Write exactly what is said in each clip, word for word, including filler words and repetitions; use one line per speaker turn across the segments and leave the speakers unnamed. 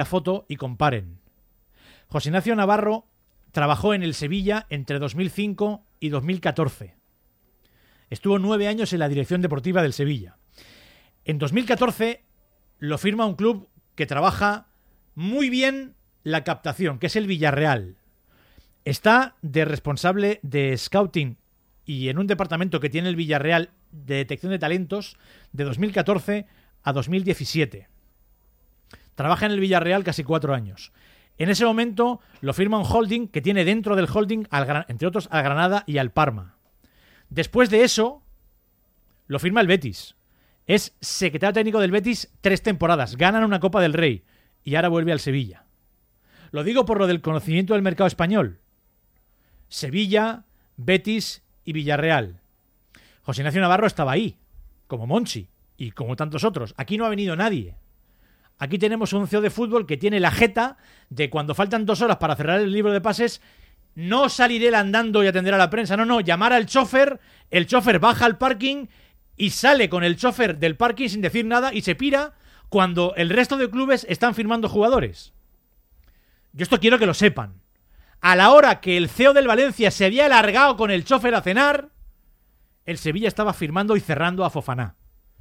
la foto y comparen. José Ignacio Navarro trabajó en el Sevilla entre dos mil cinco y dos mil catorce. Estuvo nueve años en la dirección deportiva del Sevilla. En dos mil catorce lo firma un club que trabaja muy bien la captación, que es el Villarreal. Está de responsable de scouting y en un departamento que tiene el Villarreal de detección de talentos de dos mil catorce a dos mil diecisiete. Trabaja en el Villarreal casi cuatro años. En ese momento lo firma un holding que tiene dentro del holding, al, entre otros, al Granada y al Parma. Después de eso, lo firma el Betis. Es secretario técnico del Betis tres temporadas. Ganan una Copa del Rey y ahora vuelve al Sevilla. Lo digo por lo del conocimiento del mercado español. Sevilla, Betis y Villarreal. José Ignacio Navarro estaba ahí, como Monchi y como tantos otros. Aquí no ha venido nadie. Aquí tenemos un C E O de fútbol que tiene la jeta de cuando faltan dos horas para cerrar el libro de pases, no salir él andando y atender a la prensa. No, no, llamar al chofer, el chofer baja al parking y sale con el chofer del parking sin decir nada y se pira cuando el resto de clubes están firmando jugadores. Yo esto quiero que lo sepan. A la hora que el C E O del Valencia se había largado con el chofer a cenar, el Sevilla estaba firmando y cerrando a Fofana.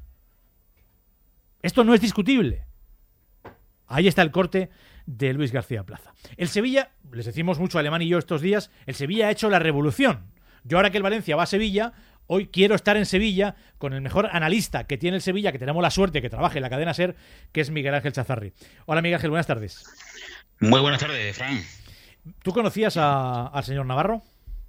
Esto no es discutible. Ahí está el corte de Luis García Plaza. El Sevilla, les decimos mucho Alemán y yo estos días, el Sevilla ha hecho la revolución. Yo ahora que el Valencia va a Sevilla, hoy quiero estar en Sevilla con el mejor analista que tiene el Sevilla, que tenemos la suerte que trabaje en la cadena SER, que es Miguel Ángel Chazarri. Hola Miguel Ángel, buenas tardes.
Muy buenas tardes, Fran.
¿Tú conocías a, al señor Navarro?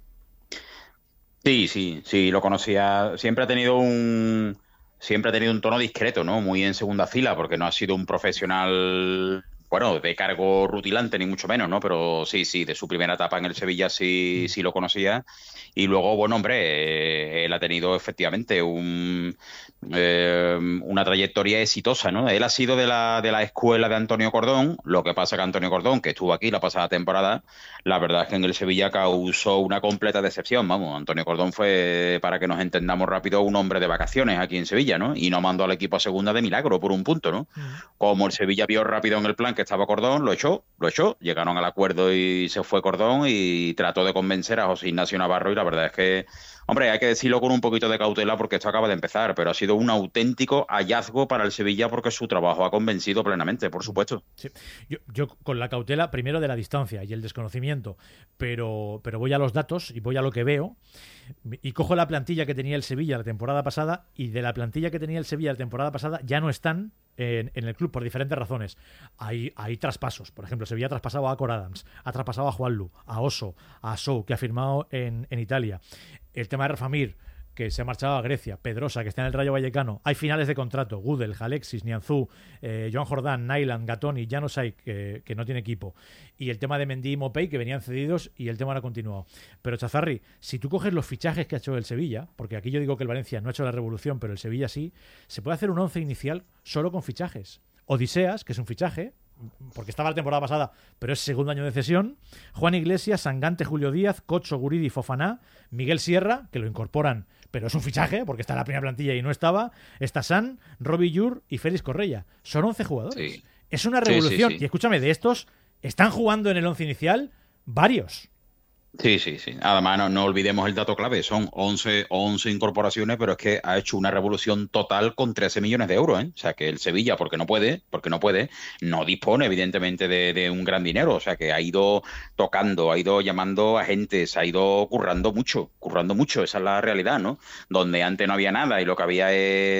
Sí, sí, sí, lo conocía. Siempre ha tenido un... Siempre ha tenido un tono discreto, ¿no? Muy en segunda fila, porque no ha sido un profesional, bueno, de cargo rutilante, ni mucho menos, ¿no? Pero sí, sí, de su primera etapa en el Sevilla sí, sí lo conocía. Y luego, bueno, hombre, eh, él ha tenido efectivamente un, eh, una trayectoria exitosa, ¿no? Él ha sido de la, de la escuela de Antonio Cordón. Lo que pasa que Antonio Cordón, que estuvo aquí la pasada temporada, la verdad es que en el Sevilla causó una completa decepción. Vamos, Antonio Cordón fue, para que nos entendamos rápido, un hombre de vacaciones aquí en Sevilla, ¿no? Y no mandó al equipo a segunda de milagro por un punto, ¿no? Como el Sevilla vio rápido en el plan que estaba Cordón, lo echó, lo echó, llegaron al acuerdo y se fue Cordón y trató de convencer a José Ignacio Navarro y la verdad es que, hombre, hay que decirlo con un poquito de cautela porque esto acaba de empezar, pero ha sido un auténtico hallazgo para el Sevilla porque su trabajo ha convencido plenamente, por supuesto.
Sí. Yo, yo con la cautela primero de la distancia y el desconocimiento, pero, pero voy a los datos y voy a lo que veo y cojo la plantilla que tenía el Sevilla la temporada pasada y de la plantilla que tenía el Sevilla la temporada pasada ya no están en, en el club por diferentes razones. Hay, hay traspasos. Por ejemplo, Sevilla ha traspasado a Cor Adams, ha traspasado a Juanlu, a Oso, a Sou, que ha firmado en, en Italia. El tema de Rafa Mir, que se ha marchado a Grecia, Pedrosa, que está en el Rayo Vallecano. Hay finales de contrato, Gudel, Alexis, Nianzú, eh, Joan Jordán, Nyland, Gatoni, Januzaj, que, que no tiene equipo. Y el tema de Mendy y Mopey, que venían cedidos y el tema no ha continuado. Pero Chazarri, si tú coges los fichajes que ha hecho el Sevilla, porque aquí yo digo que el Valencia no ha hecho la revolución, pero el Sevilla sí, se puede hacer un once inicial solo con fichajes. Odiseas, que es un fichaje, porque estaba la temporada pasada, pero es segundo año de cesión. Juan Iglesias, Sangante, Julio Díaz, Cocho, Guridi, Fofana, Miguel Sierra, que lo incorporan, pero es un fichaje, porque está en la primera plantilla y no estaba. Está San, Robbie Yur y Félix Correia. Son once jugadores. Sí. Es una revolución. Sí, sí, sí. Y escúchame, de estos, están jugando en el once inicial varios.
Sí, sí, sí. Además, no, no olvidemos el dato clave. Son once, once incorporaciones, pero es que ha hecho una revolución total con trece millones de euros, ¿eh? O sea, que el Sevilla, porque no puede, porque no puede, no dispone, evidentemente, de, de un gran dinero. O sea, que ha ido tocando, ha ido llamando a gente, ha ido currando mucho, currando mucho. Esa es la realidad, ¿no? Donde antes no había nada y lo que había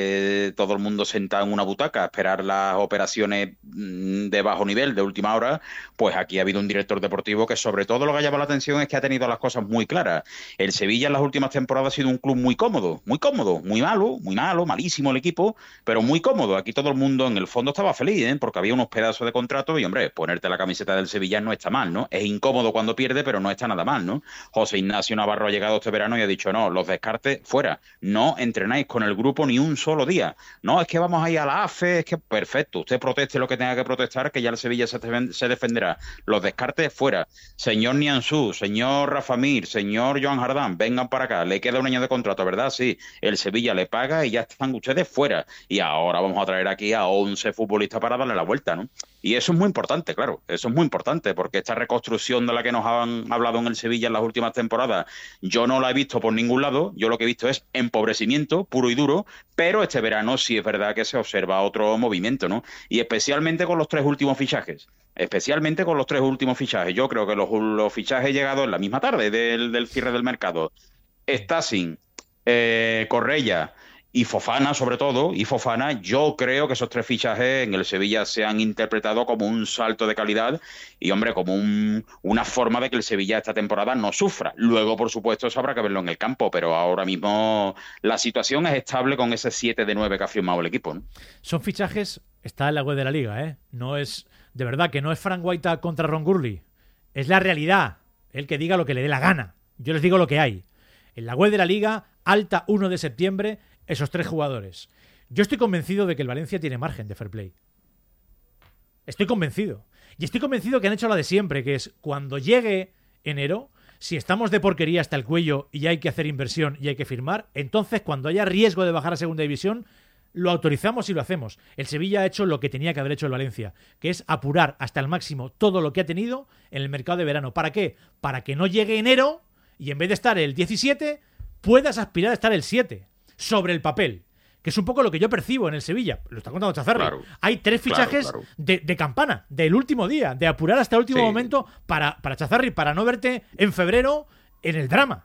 es todo el mundo sentado en una butaca a esperar las operaciones de bajo nivel, de última hora, pues aquí ha habido un director deportivo que sobre todo lo que ha llamado la atención es que ha tenido las cosas muy claras. El Sevilla en las últimas temporadas ha sido un club muy cómodo, muy cómodo, muy malo, muy malo, malísimo el equipo, pero muy cómodo. Aquí todo el mundo en el fondo estaba feliz, ¿eh? Porque había unos pedazos de contrato y, hombre, ponerte la camiseta del Sevilla no está mal, ¿no? Es incómodo cuando pierde, pero no está nada mal, ¿no? José Ignacio Navarro ha llegado este verano y ha dicho, no, los descartes fuera, no entrenáis con el grupo ni un solo día. No, es que vamos a ir a la A F E, es que perfecto, usted proteste lo que tenga que protestar, que ya el Sevilla se, se defenderá. Los descartes fuera. Señor Nianzú, señor señor Rafa Mir, señor Joan Jardán, vengan para acá, le queda un año de contrato, ¿verdad? Sí, el Sevilla le paga y ya están ustedes fuera. Y ahora vamos a traer aquí a once futbolistas para darle la vuelta, ¿no? Y eso es muy importante, claro, eso es muy importante, porque esta reconstrucción de la que nos han hablado en el Sevilla en las últimas temporadas, yo no la he visto por ningún lado, yo lo que he visto es empobrecimiento puro y duro, pero este verano sí es verdad que se observa otro movimiento, ¿no? Y especialmente con los tres últimos fichajes, especialmente con los tres últimos fichajes. Yo creo que los, los fichajes llegados en la misma tarde del, del cierre del mercado, Stacing, eh, Correia y Fofana, sobre todo, y Fofana, yo creo que esos tres fichajes en el Sevilla se han interpretado como un salto de calidad y, hombre, como un, una forma de que el Sevilla esta temporada no sufra. Luego, por supuesto, eso habrá que verlo en el campo, pero ahora mismo la situación es estable con ese siete de nueve que ha firmado el equipo, ¿no?
Son fichajes, está en la web de la Liga, ¿eh? No es, de verdad, que no es Frank Guaita contra Ron Gurley. Es la realidad. El que diga lo que le dé la gana. Yo les digo lo que hay. En la web de la Liga, alta uno de septiembre, esos tres jugadores. Yo estoy convencido de que el Valencia tiene margen de fair play. Estoy convencido. Y estoy convencido que han hecho la de siempre, que es cuando llegue enero, si estamos de porquería hasta el cuello y hay que hacer inversión y hay que firmar, entonces cuando haya riesgo de bajar a segunda división, lo autorizamos y lo hacemos. El Sevilla ha hecho lo que tenía que haber hecho el Valencia, que es apurar hasta el máximo todo lo que ha tenido en el mercado de verano. ¿Para qué? Para que no llegue enero y en vez de estar el diecisiete, puedas aspirar a estar el siete. Sobre el papel, que es un poco lo que yo percibo en el Sevilla. Lo está contando Chazarri. Claro, Hay tres fichajes claro, claro. De, de campana, del último día, de apurar hasta el último sí. momento para, para Chazarri, para no verte en febrero en el drama.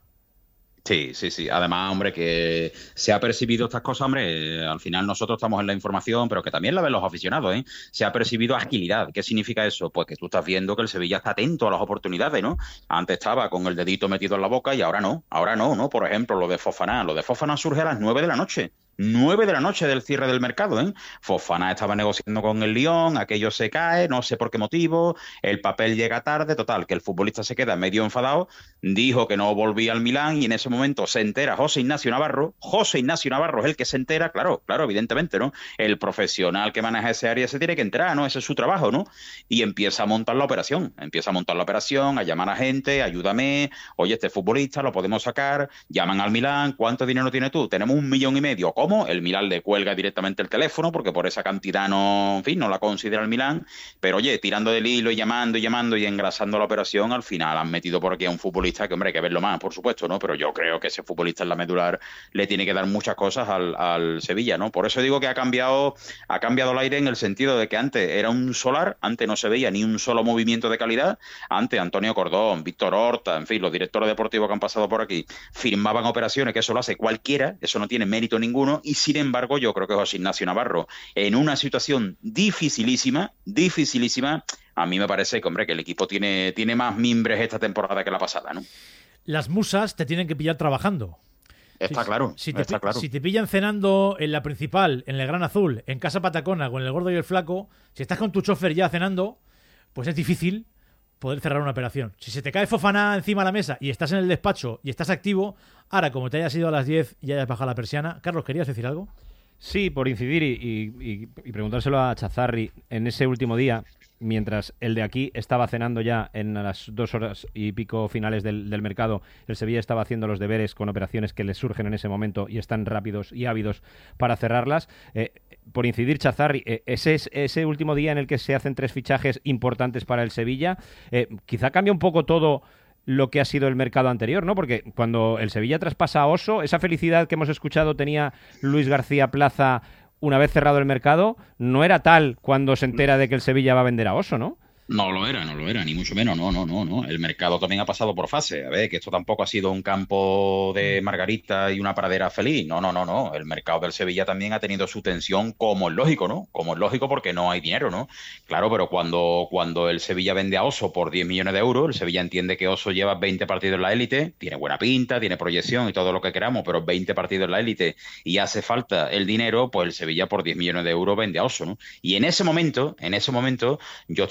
Sí, sí, sí. Además, hombre, que se ha percibido estas cosas, hombre, al final nosotros estamos en la información, pero que también la ven los aficionados, ¿eh? Se ha percibido agilidad. ¿Qué significa eso? Pues que tú estás viendo que el Sevilla está atento a las oportunidades, ¿no? Antes estaba con el dedito metido en la boca y ahora no, ahora no, ¿no? Por ejemplo, lo de Fofana. Lo de Fofana surge a las nueve de la noche. nueve de la noche del cierre del mercado, ¿eh? Fofana estaba negociando con el Lyon, aquello se cae, no sé por qué motivo, el papel llega tarde, total, que el futbolista se queda medio enfadado, dijo que no volvía al Milán y en ese momento se entera José Ignacio Navarro, José Ignacio Navarro es el que se entera, claro, claro, evidentemente, ¿no? El profesional que maneja ese área se tiene que enterar, ¿no? Ese es su trabajo, ¿no? Y empieza a montar la operación, empieza a montar la operación, a llamar a gente, ayúdame, oye, este futbolista lo podemos sacar, llaman al Milán, ¿cuánto dinero tienes tú? Tenemos un millón y medio, ¿cómo? El Milán le cuelga directamente el teléfono porque por esa cantidad no, en fin, no la considera el Milán, pero oye, tirando del hilo y llamando y llamando y engrasando la operación, al final han metido por aquí a un futbolista que, hombre, hay que verlo más, por supuesto, ¿no? Pero yo creo que ese futbolista en la medular le tiene que dar muchas cosas al, al Sevilla, ¿no? Por eso digo que ha cambiado, ha cambiado el aire en el sentido de que antes era un solar, antes no se veía ni un solo movimiento de calidad, antes Antonio Cordón, Víctor Horta, en fin, los directores deportivos que han pasado por aquí firmaban operaciones, que eso lo hace cualquiera, eso no tiene mérito ninguno. Y sin embargo, yo creo que José Ignacio Navarro, en una situación dificilísima, dificilísima, a mí me parece que, hombre, que el equipo tiene, tiene más mimbres esta temporada que la pasada, ¿no?
Las musas te tienen que pillar trabajando.
Está
si,
claro,
si te,
está claro.
Si te pillan cenando en la principal, en el Gran Azul, en Casa Patacona, con el Gordo y el Flaco, si estás con tu chofer ya cenando, pues es difícil poder cerrar una operación. Si se te cae Fofana encima de la mesa y estás en el despacho y estás activo, ahora como te hayas ido a las diez y hayas bajado la persiana. Carlos, ¿querías decir algo?
Sí, por incidir y, y, y preguntárselo a Chazarri en ese último día, mientras el de aquí estaba cenando ya en las dos horas y pico finales del, del mercado, el Sevilla estaba haciendo los deberes con operaciones que les surgen en ese momento y están rápidos y ávidos para cerrarlas. Eh, por incidir, Chazarri, eh, ese, ese último día en el que se hacen tres fichajes importantes para el Sevilla, eh, quizá cambia un poco todo lo que ha sido el mercado anterior, ¿no? Porque cuando el Sevilla traspasa a Oso, esa felicidad que hemos escuchado tenía Luis García Plaza una vez cerrado el mercado, no era tal cuando se entera de que el Sevilla va a vender a Oso, ¿no?
No lo era, no lo era, ni mucho menos, no, no, no, no. El mercado también ha pasado por fase. A ver, que esto tampoco ha sido un campo de margarita y una pradera feliz. No, no, no, no. El mercado del Sevilla también ha tenido su tensión, como es lógico, ¿no? Como es lógico porque no hay dinero, ¿no? Claro, pero cuando, cuando el Sevilla vende a Oso por diez millones de euros, el Sevilla entiende que Oso lleva veinte partidos en la élite, tiene buena pinta, tiene proyección y todo lo que queramos, pero veinte partidos en la élite y hace falta el dinero, pues el Sevilla por diez millones de euros vende a Oso, ¿no? Y en ese momento, en ese momento, yo estoy convencido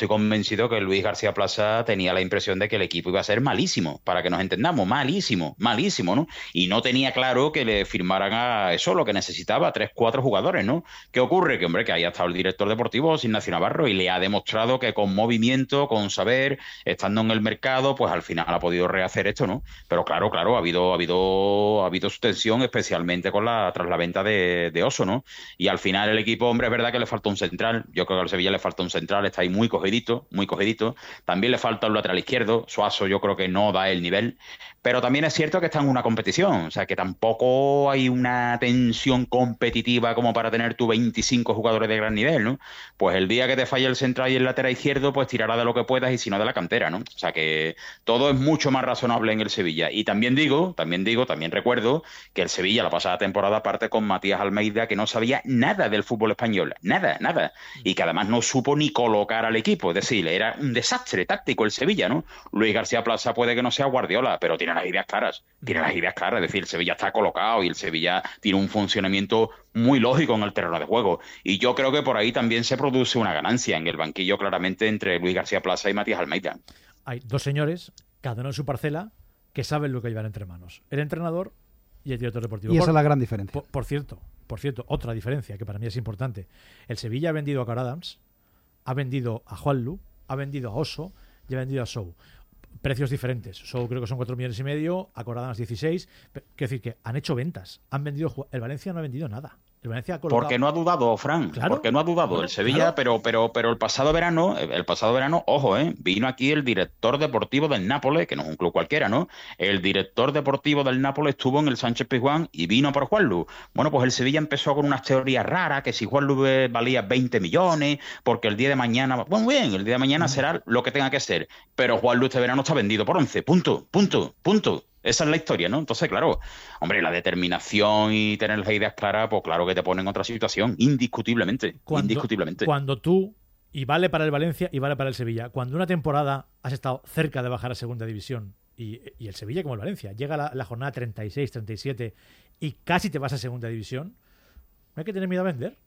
convencido que Luis García Plaza tenía la impresión de que el equipo iba a ser malísimo, para que nos entendamos, malísimo, malísimo, ¿no? Y no tenía claro que le firmaran a eso lo que necesitaba, tres, cuatro jugadores, ¿no? ¿Qué ocurre? Que, hombre, que ahí ha estado el director deportivo, Ignacio Navarro, y le ha demostrado que con movimiento, con saber, estando en el mercado, pues al final ha podido rehacer esto, ¿no? Pero claro, claro, ha habido, ha habido, ha habido su tensión, especialmente con la, tras la venta de, de Oso, ¿no? Y al final el equipo, hombre, es verdad que le falta un central. Yo creo que al Sevilla le falta un central, está ahí muy cogidito, muy cogidito. También le falta un lateral izquierdo. Suazo yo creo que no da el nivel. Pero también es cierto que está en una competición, o sea que tampoco hay una tensión competitiva como para tener tú veinticinco jugadores de gran nivel, ¿no? Pues el día que te falle el central y el lateral izquierdo, pues tirará de lo que puedas y si no de la cantera, ¿no? O sea que todo es mucho más razonable en el Sevilla. Y también digo, también digo, también recuerdo que el Sevilla la pasada temporada parte con Matías Almeida, que no sabía nada del fútbol español, nada, nada, y que además no supo ni colocar al equipo, es decir, era un desastre táctico el Sevilla, ¿no? Luis García Plaza puede que no sea Guardiola, pero tiene las ideas claras, tiene las ideas claras, es decir, el Sevilla está colocado y el Sevilla tiene un funcionamiento muy lógico en el terreno de juego, y yo creo que por ahí también se produce una ganancia en el banquillo claramente entre Luis García Plaza y Matías Almeida.
Hay dos señores, cada uno en su parcela, que saben lo que llevan entre manos, el entrenador y el director deportivo.
Y esa
por,
es la gran diferencia.
Por, por cierto, por cierto, otra diferencia que para mí es importante. El Sevilla ha vendido a Car Adams, ha vendido a Juanlu, ha vendido a Oso y ha vendido a Sou. Precios diferentes. Sou creo que son cuatro millones y medio, a Car Adams dieciséis. Quiero decir que han hecho ventas. Han vendido. El Valencia no ha vendido nada. El Valencia ha colocado...
Porque no ha dudado, Fran. Claro, porque no ha dudado bueno, el Sevilla, claro. pero, pero, pero el pasado verano, el pasado verano, ojo, eh, vino aquí el director deportivo del Nápoles, que no es un club cualquiera, ¿no? El director deportivo del Nápoles estuvo en el Sánchez Pizjuán y vino por Juanlu. Bueno, pues el Sevilla empezó con unas teorías raras, que si Juanlu valía veinte millones, porque el día de mañana, bueno, bien, el día de mañana será lo que tenga que ser, pero Juanlu este verano está vendido por once, punto, punto, punto. Esa es la historia, ¿no? Entonces, claro, hombre, la determinación y tener las ideas claras, pues claro que te pone en otra situación, indiscutiblemente,
cuando,
indiscutiblemente.
Cuando tú, y vale para el Valencia y vale para el Sevilla, cuando una temporada has estado cerca de bajar a segunda división, y, y el Sevilla como el Valencia, llega la, la jornada treinta y seis, treinta y siete y casi te vas a segunda división, no hay que tener miedo a vender.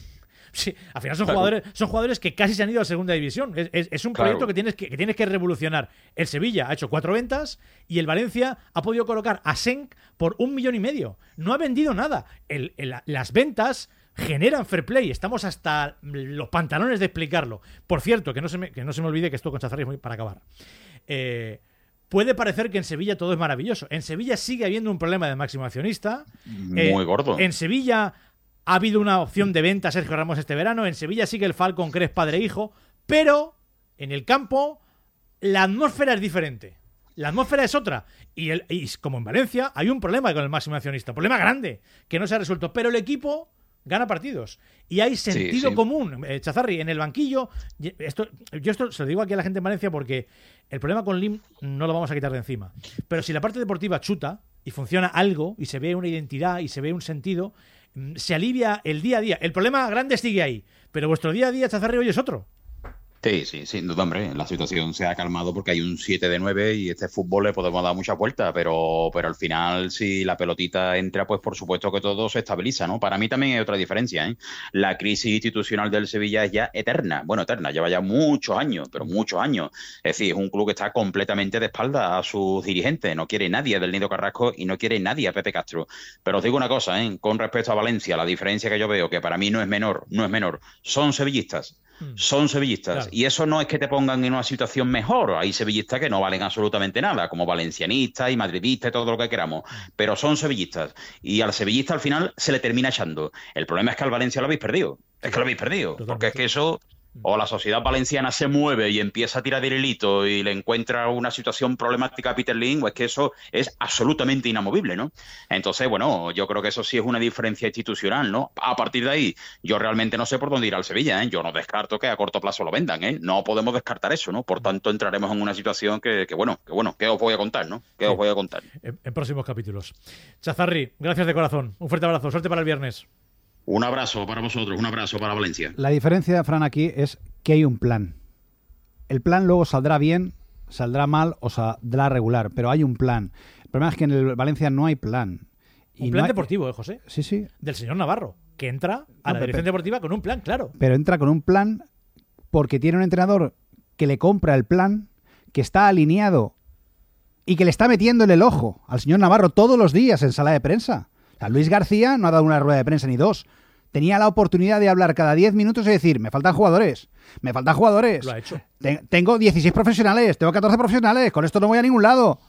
Sí, al final son claro. jugadores son jugadores que casi se han ido a segunda división. Es, es, es un claro. proyecto que tienes que, que tienes que revolucionar. El Sevilla ha hecho cuatro ventas y el Valencia ha podido colocar a Senk por un millón y medio. No ha vendido nada. El, el, las ventas generan fair play. Estamos hasta los pantalones de explicarlo. Por cierto, que no se me, que no se me olvide que esto con Chazarri es muy para acabar. Eh, puede parecer que en Sevilla todo es maravilloso. En Sevilla sigue habiendo un problema de máximo accionista.
Muy
eh,
gordo.
En Sevilla ha habido una opción de venta a Sergio Ramos este verano. En Sevilla sigue el Falcon, que es padre e hijo. Pero en el campo la atmósfera es diferente. La atmósfera es otra. Y, el, y como en Valencia hay un problema con el máximo accionista. Un problema grande que no se ha resuelto. Pero el equipo gana partidos. Y hay sentido sí, sí. común. Eh, Chazarri, en el banquillo... Esto, yo esto se lo digo aquí a la gente en Valencia porque el problema con Lim no lo vamos a quitar de encima. Pero si la parte deportiva chuta y funciona algo y se ve una identidad y se ve un sentido... se alivia el día a día. El problema grande sigue ahí, pero vuestro día a día, Chazarri, hoy es otro.
Sí, sí, sin duda, hombre. La situación se ha calmado porque hay un siete de nueve y este fútbol le podemos dar muchas vueltas, pero, pero al final, si la pelotita entra, pues por supuesto que todo se estabiliza, ¿no? Para mí también hay otra diferencia, ¿eh? La crisis institucional del Sevilla es ya eterna. Bueno, eterna, lleva ya muchos años, pero muchos años. Es decir, es un club que está completamente de espalda a sus dirigentes. No quiere nadie del Nido Carrasco y no quiere nadie a Pepe Castro. Pero os digo una cosa, ¿eh? Con respecto a Valencia, la diferencia que yo veo, que para mí no es menor, no es menor, son sevillistas. Son sevillistas. Claro. Y eso no es que te pongan en una situación mejor. Hay sevillistas que no valen absolutamente nada, como valencianistas y madridistas y todo lo que queramos. Pero son sevillistas. Y al sevillista al final se le termina echando. El problema es que al Valencia lo habéis perdido. Es que lo habéis perdido. Totalmente. Porque es que eso... O la sociedad valenciana se mueve y empieza a tirar del hilito y le encuentra una situación problemática a Peter Lim, o es que eso es absolutamente inamovible, ¿no? Entonces, bueno, yo creo que eso sí es una diferencia institucional, ¿no? A partir de ahí, yo realmente no sé por dónde ir al Sevilla, ¿eh? Yo no descarto que a corto plazo lo vendan, ¿eh? No podemos descartar eso, ¿no? Por tanto, entraremos en una situación que, que bueno, que bueno, que os voy a contar, ¿no? Que sí. os voy a contar.
En, en próximos capítulos. Chazarri, gracias de corazón. Un fuerte abrazo. Suerte para el viernes.
Un abrazo para vosotros, un abrazo para Valencia.
La diferencia, Fran, aquí es que hay un plan. El plan luego saldrá bien, saldrá mal o saldrá regular, pero hay un plan. El problema es que en el Valencia no hay plan.
Y un plan no hay... deportivo, ¿eh, José?
Sí, sí.
Del señor Navarro, que entra a no, la dirección deportiva con un plan, claro.
Pero entra con un plan porque tiene un entrenador que le compra el plan, que está alineado y que le está metiendo en el ojo al señor Navarro todos los días en sala de prensa. O sea, Luis García no ha dado una rueda de prensa ni dos. Tenía la oportunidad de hablar cada diez minutos y decir, me faltan jugadores, me faltan jugadores.
Lo ha hecho.
Ten- tengo dieciséis profesionales, tengo catorce profesionales, con esto no voy a ningún lado.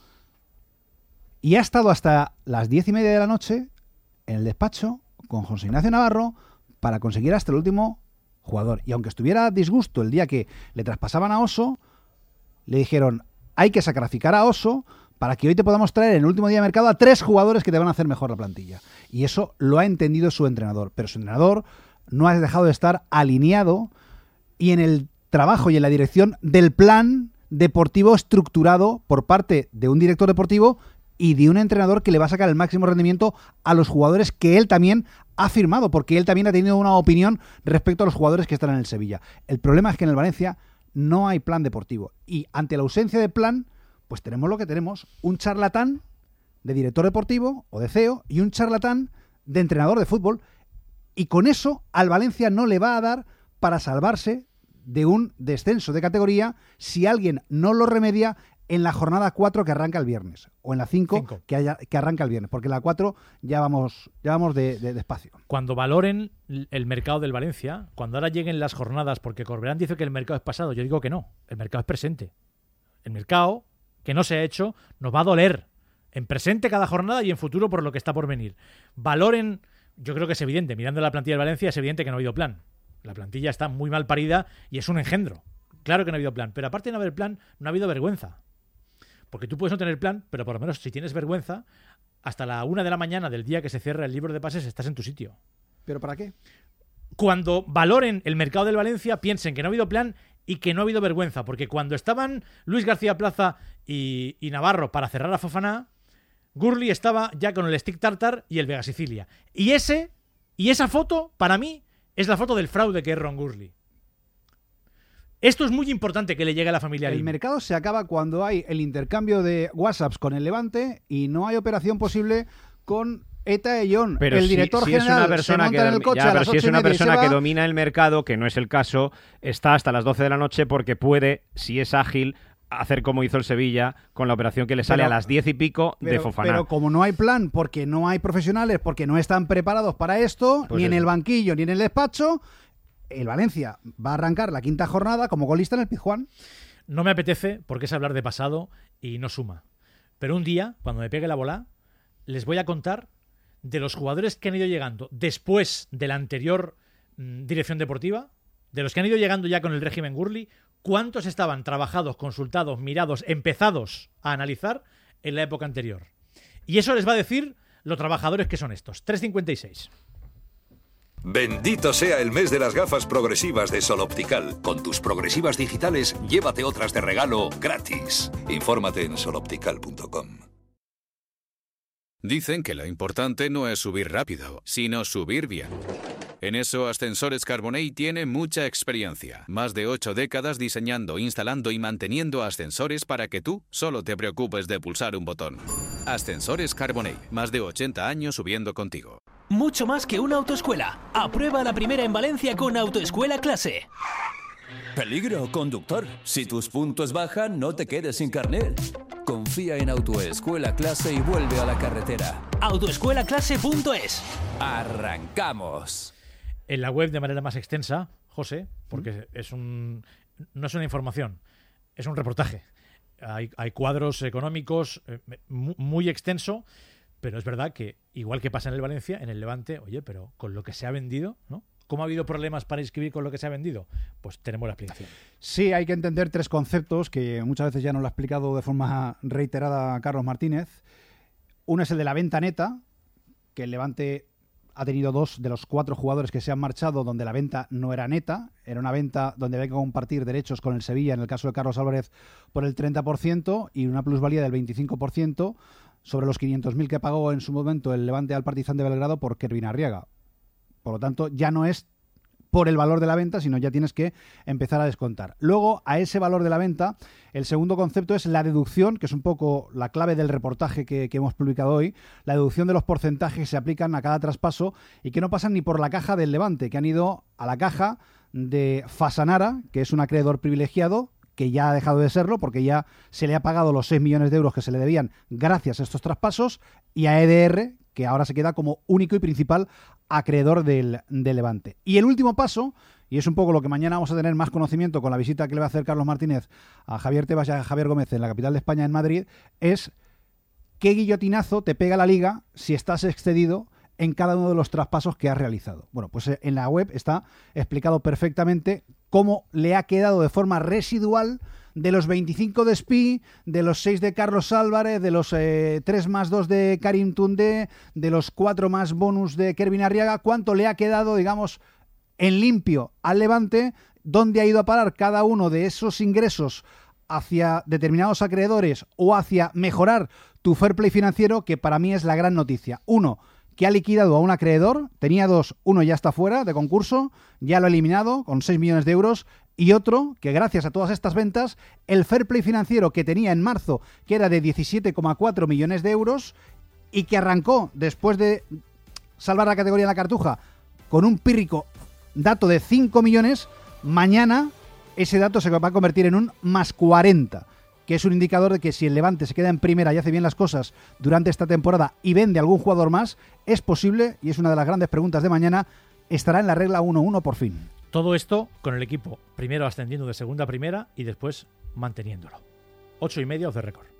Y ha estado hasta las diez y media de la noche en el despacho con José Ignacio Navarro para conseguir hasta el último jugador. Y aunque estuviera a disgusto el día que le traspasaban a Oso, le dijeron, hay que sacrificar a Oso para que hoy te podamos traer en el último día de mercado a tres jugadores que te van a hacer mejor la plantilla. Y eso lo ha entendido su entrenador. Pero su entrenador no ha dejado de estar alineado y en el trabajo y en la dirección del plan deportivo estructurado por parte de un director deportivo y de un entrenador que le va a sacar el máximo rendimiento a los jugadores que él también ha firmado, porque él también ha tenido una opinión respecto a los jugadores que están en el Sevilla. El problema es que en el Valencia no hay plan deportivo. Y ante la ausencia de plan, pues tenemos lo que tenemos, un charlatán de director deportivo o de C E O y un charlatán de entrenador de fútbol. Y con eso al Valencia no le va a dar para salvarse de un descenso de categoría si alguien no lo remedia en la jornada cuatro que arranca el viernes, o en la cinco que, haya, que arranca el viernes, porque en la cuatro ya vamos, ya vamos de, de, de espacio.
Cuando valoren el mercado del Valencia, cuando ahora lleguen las jornadas, porque Corberán dice que el mercado es pasado, yo digo que no, el mercado es presente. El mercado que no se ha hecho nos va a doler en presente cada jornada y en futuro por lo que está por venir. Valoren, yo creo que es evidente, mirando la plantilla del Valencia es evidente que no ha habido plan. La plantilla está muy mal parida y es un engendro. Claro que no ha habido plan, pero aparte de no haber plan, no ha habido vergüenza. Porque tú puedes no tener plan, pero por lo menos si tienes vergüenza, hasta la una de la mañana del día que se cierra el libro de pases estás en tu sitio.
¿Pero para qué?
Cuando valoren el mercado del Valencia, piensen que no ha habido plan y que no ha habido vergüenza. Porque cuando estaban Luis García Plaza y, y Navarro para cerrar a Fofana, Gurli estaba ya con el stick tartar y el Vega Sicilia. Y ese, y esa foto, para mí, es la foto del fraude que es Ron Gurli. Esto es muy importante que le llegue a la familia.
El mercado se acaba cuando hay el intercambio de WhatsApps con el Levante y no hay operación posible con Eta Ellón.
Pero
el
si,
director
si
general
es una persona
se monta
que,
en el coche
ya,
a las
pero si es
ocho y
una
media y se
persona que
va.
domina el mercado, que no es el caso, está hasta las doce de la noche porque puede, si es ágil, hacer como hizo el Sevilla con la operación que le sale
Pero-
a las diez y pico de
Pero,
Fofana.
pero como no hay plan, porque no hay profesionales, porque no están preparados para esto,
Pues
ni en
eso.
el banquillo, ni en el despacho, el Valencia va a arrancar la quinta jornada como golista en el Pizjuán.
No me apetece porque es hablar de pasado y no suma. Pero un día, cuando me pegue la bola, les voy a contar de los jugadores que han ido llegando después de la anterior mmm, dirección deportiva, de los que han ido llegando ya con el régimen Gurli, cuántos estaban trabajados, consultados, mirados, empezados a analizar en la época anterior. Y eso les va a decir los trabajadores que son estos. tres cincuenta y seis.
Bendito sea el mes de las gafas progresivas de Sol Optical. Con tus progresivas digitales, llévate otras de regalo gratis. Infórmate en sol optical punto com.
Dicen que lo importante no es subir rápido, sino subir bien. En eso Ascensores Carbonell tiene mucha experiencia. Más de ocho décadas diseñando, instalando y manteniendo ascensores para que tú solo te preocupes de pulsar un botón. Ascensores Carbonell, más de ochenta años subiendo contigo.
Mucho más que una autoescuela. Aprueba la primera en Valencia con Autoescuela Clase.
Peligro, conductor. Si tus puntos bajan, no te quedes sin carnet. Confía en Autoescuela Clase y vuelve a la carretera.
autoescuela clase punto es.
¡Arrancamos!
En la web de manera más extensa, José, porque es un no es una información, es un reportaje. Hay, hay cuadros económicos eh, mu- muy extenso, pero es verdad que, igual que pasa en el Valencia, en el Levante, oye, pero con lo que se ha vendido, ¿no? ¿Cómo ha habido problemas para inscribir con lo que se ha vendido? Pues tenemos la explicación.
Sí, hay que entender tres conceptos que muchas veces ya nos lo ha explicado de forma reiterada Carlos Martínez. Uno es el de la venta neta, que el Levante ha tenido dos de los cuatro jugadores que se han marchado donde la venta no era neta, era una venta donde había que compartir derechos con el Sevilla, en el caso de Carlos Álvarez, por el treinta por ciento y una plusvalía del veinticinco por ciento sobre los quinientos mil que pagó en su momento el Levante al Partizan de Belgrado por Kervin Arriaga. Por lo tanto, ya no es por el valor de la venta, sino ya tienes que empezar a descontar. Luego, a ese valor de la venta, el segundo concepto es la deducción, que es un poco la clave del reportaje que, que hemos publicado hoy, la deducción de los porcentajes que se aplican a cada traspaso y que no pasan ni por la caja del Levante, que han ido a la caja de Fasanara, que es un acreedor privilegiado, que ya ha dejado de serlo porque ya se le ha pagado los seis millones de euros que se le debían gracias a estos traspasos, y a E D R, que ahora se queda como único y principal acreedor del, del Levante. Y el último paso, y es un poco lo que mañana vamos a tener más conocimiento con la visita que le va a hacer Carlos Martínez a Javier Tebas y a Javier Gómez en la capital de España, en Madrid, es qué guillotinazo te pega la Liga si estás excedido en cada uno de los traspasos que has realizado. Bueno, pues en la web está explicado perfectamente cómo le ha quedado de forma residual de los veinticinco de Spi, de los seis de Carlos Álvarez, de los eh, tres más dos de Karim Toundé, de los cuatro más bonus de Kervin Arriaga, cuánto le ha quedado, digamos, en limpio al Levante, dónde ha ido a parar cada uno de esos ingresos hacia determinados acreedores o hacia mejorar tu fair play financiero, que para mí es la gran noticia. Uno, que ha liquidado a un acreedor, tenía dos, uno ya está fuera de concurso, ya lo ha eliminado con seis millones de euros, y otro que gracias a todas estas ventas, el fair play financiero que tenía en marzo, que era de diecisiete coma cuatro millones de euros, y que arrancó después de salvar la categoría en la Cartuja con un pírrico dato de cinco millones, mañana ese dato se va a convertir en un más cuarenta, que es un indicador de que si el Levante se queda en primera y hace bien las cosas durante esta temporada y vende algún jugador más, es posible, y es una de las grandes preguntas de mañana, estará en la regla uno uno por fin.
Todo esto con el equipo primero ascendiendo de segunda a primera y después manteniéndolo. Ocho y media off the record.